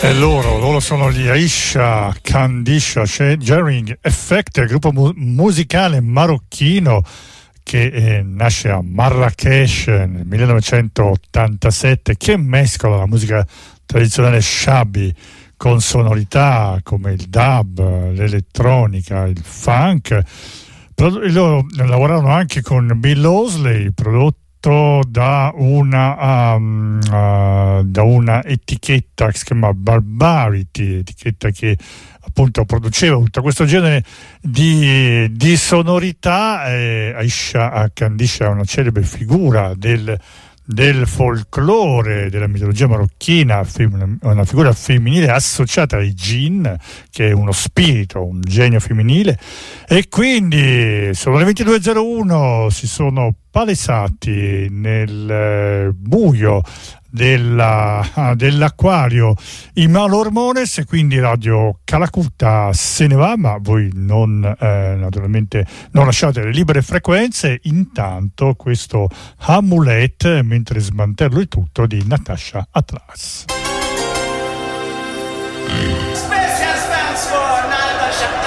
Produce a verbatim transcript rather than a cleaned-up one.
E loro, loro sono gli Aisha Kandisha Sharing Effect, gruppo mu- musicale marocchino che eh, nasce a Marrakech nel millenovecentottantasette, che mescola la musica tradizionale shabby con sonorità come il dub, l'elettronica, il funk. Pro- loro lavorarono anche con Bill Osley, prodotto da una um, uh, da una etichetta che si chiama Barbarity, etichetta che appunto produceva tutto questo genere di, di sonorità. eh, Aisha Kandisha è una celebre figura del del folklore, della mitologia marocchina, una figura femminile associata ai jinn, che è uno spirito, un genio femminile. E quindi sono le ventidue e zero uno, si sono palesati nel buio della, dell'acquario i Malormones, e quindi Radio Calacutta se ne va, ma voi non eh, naturalmente non lasciate le libere frequenze. Intanto questo Amulet, mentre smantello il tutto, di Natasha Atlas. Special thanks for Natasha